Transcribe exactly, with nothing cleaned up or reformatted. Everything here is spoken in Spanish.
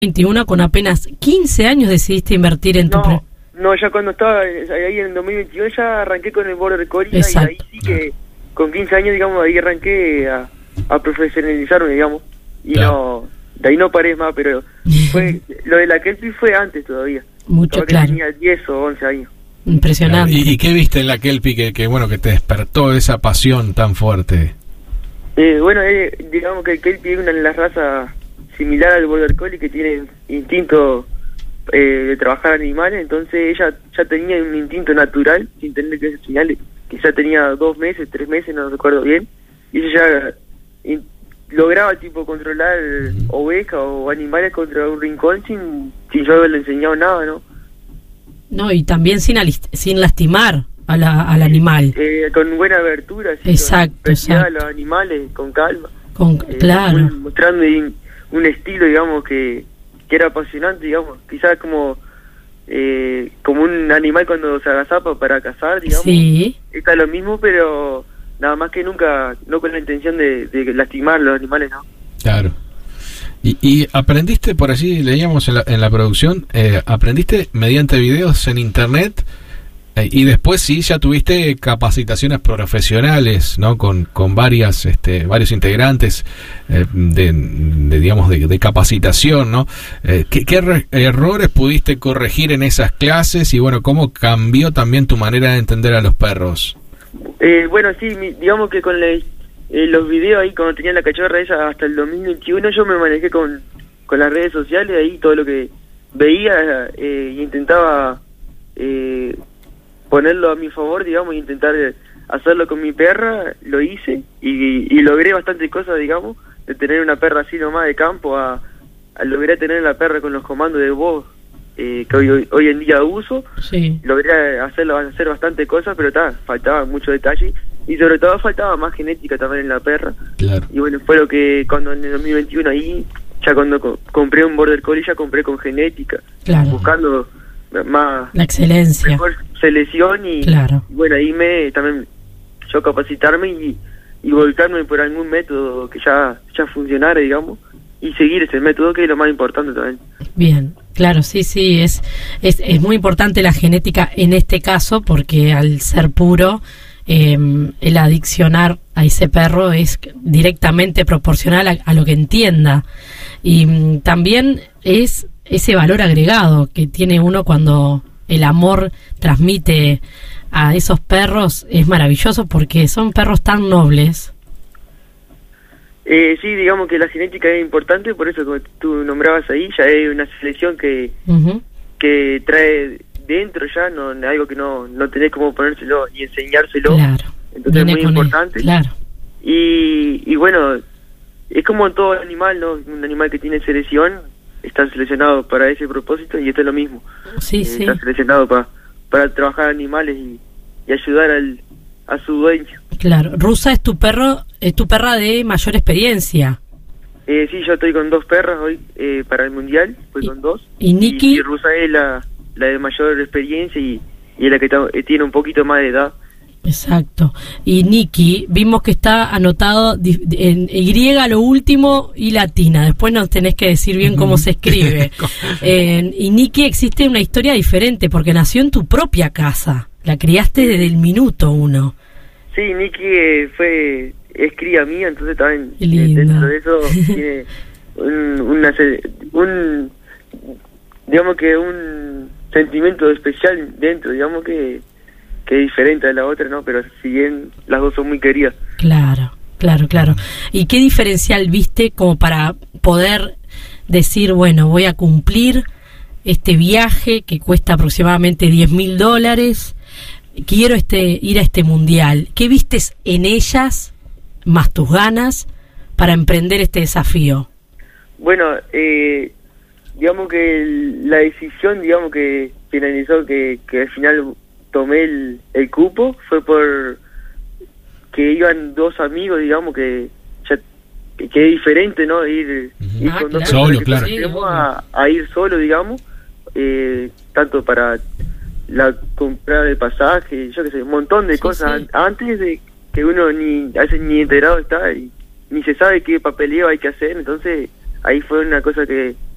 veintiuno, con apenas quince años decidiste invertir en tu... No, pro... no, ya cuando estaba ahí en dos mil veintiuno ya arranqué con el Border Collie. Exacto. Y ahí sí que con quince años, digamos, ahí arranqué a, a profesionalizarme, digamos, y claro. no, de ahí no paré más, pero fue lo de la Kelpie fue antes todavía. Mucho, que claro. Tenía diez o once años. Impresionante. Claro. ¿Y, ¿Y qué viste en la Kelpie que, que, bueno, que te despertó esa pasión tan fuerte? Eh, bueno, eh, digamos que el Kelpie es una de las razas similar al Border Collie que tiene instinto eh, de trabajar animales, entonces ella ya tenía un instinto natural sin tener que enseñarle, que ya tenía dos meses, tres meses, no recuerdo bien, y ella ya in, lograba tipo controlar ovejas o animales contra un rincón sin, sin yo haberle enseñado nada, ¿no? No, y también sin, alist sin lastimar a la, al animal. Eh, con buena abertura, sí, exacto, exacto. A los animales con calma. Con, eh, claro. Muy, mostrando un estilo, digamos, que, que era apasionante, digamos, quizás como eh, como un animal cuando se agazapa para cazar, digamos. Sí. Está lo mismo, pero nada más que nunca, no con la intención de, de lastimar a los animales, ¿no? Claro. Y, y aprendiste, por allí leíamos en la, en la producción, eh, aprendiste mediante videos en internet. Y después sí, ya tuviste capacitaciones profesionales, ¿no? Con, con varias, este, varios integrantes eh, de, de, digamos, de, de capacitación, ¿no? Eh, ¿Qué, qué re- errores pudiste corregir en esas clases y, bueno, cómo cambió también tu manera de entender a los perros? Eh, bueno, sí, mi, digamos que con le, eh, los videos ahí, cuando tenía la cachorra esa hasta el dos mil veintiuno, yo me manejé con, con las redes sociales, ahí todo lo que veía eh, y intentaba... Eh, ponerlo a mi favor, digamos, e intentar hacerlo con mi perra, lo hice y, y logré bastantes cosas, digamos, de tener una perra así nomás de campo a, a logré tener la perra con los comandos de voz eh, que hoy, hoy hoy en día uso. Sí. Logré hacerlo, hacer bastantes cosas, pero ta, faltaba mucho detalle y sobre todo faltaba más genética también en la perra. Claro. Y bueno, fue lo que cuando en el dos mil veintiuno ahí, ya cuando co compré un Border Collie, ya compré con genética, claro. buscando más la excelencia, mejor selección y, claro. y bueno, ahí me también yo capacitarme y, y volcarme por algún método que ya ya funcionara, digamos, y seguir ese método, que es lo más importante también. Bien, claro, sí, sí, es es, es muy importante la genética en este caso, porque al ser puro, eh, el adiccionar a ese perro es directamente proporcional a, a lo que entienda, y mm, también es ese valor agregado que tiene uno cuando el amor transmite a esos perros. Es maravilloso porque son perros tan nobles. Eh, sí, digamos que la genética es importante, por eso como tú nombrabas ahí, ya hay una selección que uh-huh. que trae dentro ya, no algo que no no tenés como ponérselo y enseñárselo. Claro. Entonces es muy importante. Él, claro. Y, y bueno, es como en todo animal, ¿no? Un animal que tiene selección está seleccionado para ese propósito, y esto es lo mismo. Sí, eh, sí. Está seleccionado para para trabajar animales y, y ayudar al a su dueño. Claro. Rusa es tu perro, es tu perra de mayor experiencia. Eh, sí, yo estoy con dos perras hoy eh, para el mundial, estoy con dos. ¿Y Nikki? Y, y Rusa es la, la de mayor experiencia y, y es la que ta, eh, tiene un poquito más de edad. Exacto. Y Nikki, vimos que está anotado en Y lo último y latina. Después nos tenés que decir bien cómo se escribe. eh, y Nikki, existe una historia diferente porque nació en tu propia casa. La criaste desde el minuto uno. Sí, Nikki eh, fue es cría mía, entonces también eh, dentro de eso tiene un, una, un digamos que un sentimiento especial dentro, digamos que que es diferente a la otra, ¿no? Pero si bien las dos son muy queridas. Claro, claro, claro. ¿Y qué diferencial viste como para poder decir, bueno, voy a cumplir este viaje que cuesta aproximadamente diez mil dólares, quiero este ir a este mundial? ¿Qué vistes en ellas, más tus ganas, para emprender este desafío? Bueno, eh, digamos que el, la decisión, digamos que finalizó, que, que al final tomé el, el cupo, fue por que iban dos amigos, digamos, que ya que, que es diferente, ¿no? Ir, uh-huh. ir ah, con dos claro. Solo, claro. Sí, a, a ir solo, digamos, eh, tanto para la compra de pasaje, yo qué sé, un montón de sí, cosas, sí. antes de que uno ni a veces ni enterado está y ni se sabe qué papeleo hay que hacer, entonces ahí fue una cosa que